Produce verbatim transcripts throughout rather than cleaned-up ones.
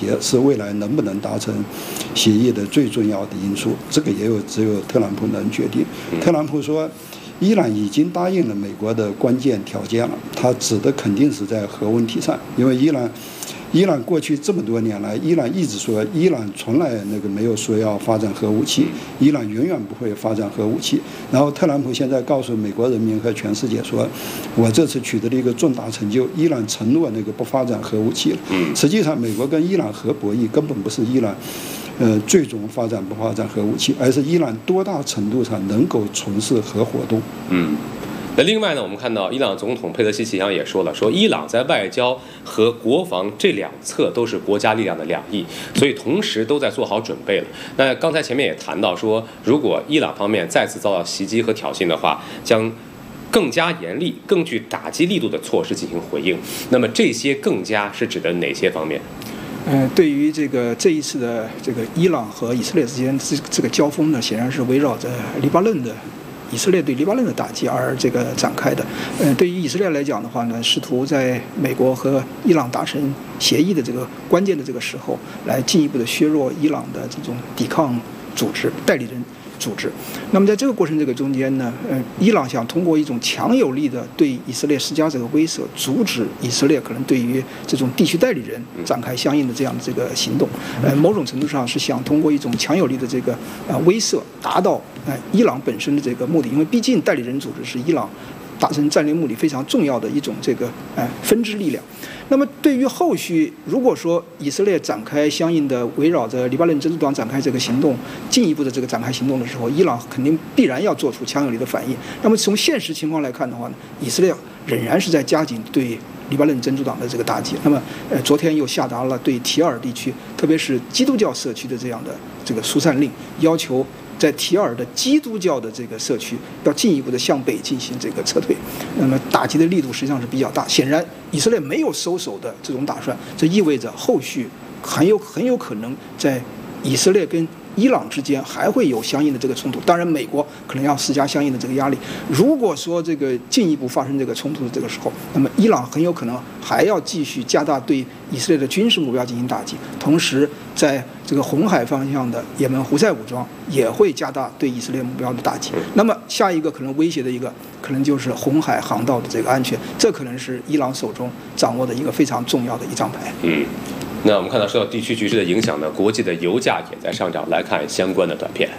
协是未来能不能达成协议的最重要的因素。这个也有只有特朗普能决定。特朗普说，伊朗已经答应了美国的关键条件了，他指的肯定是在核问题上，因为伊朗。伊朗过去这么多年来，伊朗一直说，伊朗从来那个没有说要发展核武器，伊朗永远不会发展核武器。然后特朗普现在告诉美国人民和全世界说，我这次取得了一个重大成就，伊朗承诺那个不发展核武器了。实际上，美国跟伊朗核博弈根本不是伊朗，呃，最终发展不发展核武器，而是伊朗多大程度上能够从事核活动。 嗯。那另外呢，我们看到伊朗总统佩泽西奇扬也说了，说伊朗在外交和国防这两侧都是国家力量的两翼，所以同时都在做好准备了。那刚才前面也谈到说，如果伊朗方面再次遭到袭击和挑衅的话，将更加严厉、更具打击力度的措施进行回应。那么这些更加是指的哪些方面？ 呃，对于这个这一次的这个伊朗和以色列之间这这个交锋呢，显然是围绕着黎巴嫩的。以色列对黎巴嫩的打击而这个展开的，呃，对于以色列来讲的话呢，试图在美国和伊朗达成协议的这个关键的这个时候，来进一步的削弱伊朗的这种抵抗组织、代理人组织。那么在这个过程这个中间呢，呃，伊朗想通过一种强有力的对以色列施加这个威慑，阻止以色列可能对于这种地区代理人展开相应的这样的这个行动。呃，某种程度上是想通过一种强有力的这个呃威慑，达到呃伊朗本身的这个目的，因为毕竟代理人组织是伊朗达成战略目的非常重要的一种这个呃分支力量。那么对于后续，如果说以色列展开相应的围绕着黎巴嫩真主党展开这个行动，进一步的这个展开行动的时候，伊朗肯定必然要做出强有力的反应。那么从现实情况来看的话呢，以色列仍然是在加紧对黎巴嫩真主党的这个打击。那么呃，昨天又下达了对提尔地区，特别是基督教社区的这样的这个疏散令，要求在提尔的基督教的这个社区要进一步的向北进行这个撤退，那么打击的力度实际上是比较大。显然，以色列没有收手的这种打算，这意味着后续很有很有可能在以色列跟伊朗之间还会有相应的这个冲突。当然，美国可能要施加相应的这个压力。如果说这个进一步发生这个冲突的这个时候，那么伊朗很有可能还要继续加大对以色列的军事目标进行打击，同时在这个红海方向的也门胡塞武装也会加大对以色列目标的打击。那么下一个可能威胁的一个，可能就是红海航道的这个安全，这可能是伊朗手中掌握的一个非常重要的一张牌。 嗯。那我们看到受到地区局势的影响呢，国际的油价也在上涨。来看相关的短片。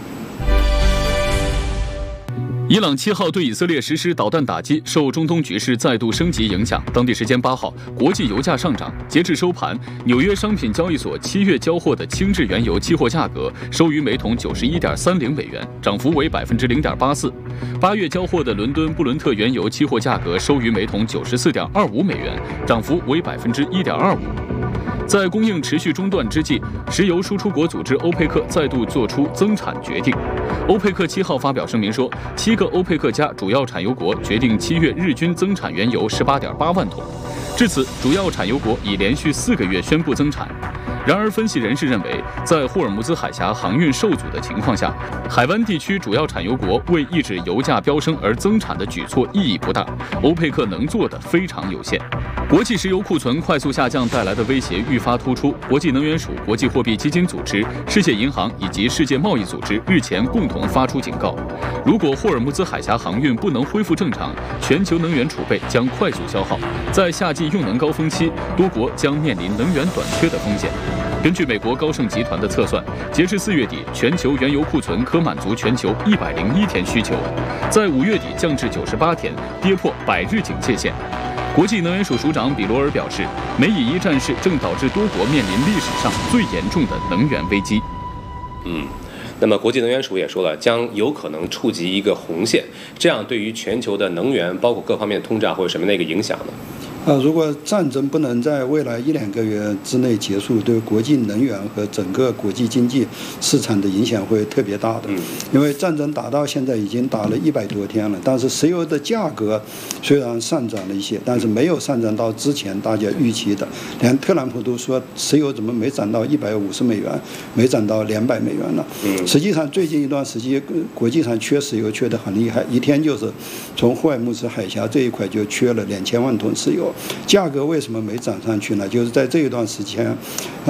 伊朗七号对以色列实施导弹打击，受中东局势再度升级影响，当地时间八号，国际油价上涨。截至收盘，纽约商品交易所七月交货的轻质原油期货价格收于每桶九十一点三零美元，涨幅为百分之零点八四。八月交货的伦敦布伦特原油期货价格收于每桶九十四点二五美元，涨幅为百分之一点二五。在供应持续中断之际，石油输出国组织欧佩克再度做出增产决定。欧佩克七号发表声明说，七个欧佩克加主要产油国决定七月日均增产原油十八点八万桶。至此，主要产油国已连续四个月宣布增产。然而，分析人士认为，在霍尔木兹海峡航运受阻的情况下，海湾地区主要产油国为抑制油价飙升而增产的举措意义不大，欧佩克能做的非常有限。国际石油库存快速下降带来的威胁愈发突出，国际能源署、国际货币基金组织、世界银行以及世界贸易组织日前共同发出警告：如果霍尔木兹海峡航运不能恢复正常，全球能源储备将快速消耗，在夏季用能高峰期，多国将面临能源短缺的风险。根据美国高盛集团的测算，截至四月底，全球原油库存可满足全球一百零一天需求，在五月底降至九十八天，跌破百日警戒线。国际能源署署长比罗尔表示，美以伊战事正导致多国面临历史上最严重的能源危机。 嗯，那么国际能源署也说了，将有可能触及一个红线，这样对于全球的能源，包括各方面的通胀会有什么样的一个影响呢？ 呃，如果战争不能在未来一两个月之内结束，对国际能源和整个国际经济市场的影响会特别大的。因为战争打到现在已经打了一百多天了，但是石油的价格虽然上涨了一些，但是没有上涨到之前大家预期的。连特朗普都说，石油怎么没涨到一百五十美元，没涨到两百美元了？实际上，最近一段时间，国际上缺石油缺得很厉害，一天就是从霍尔木兹海峡这一块就缺了两千万吨石油。价格为什么没涨上去呢？就是在这一段时间，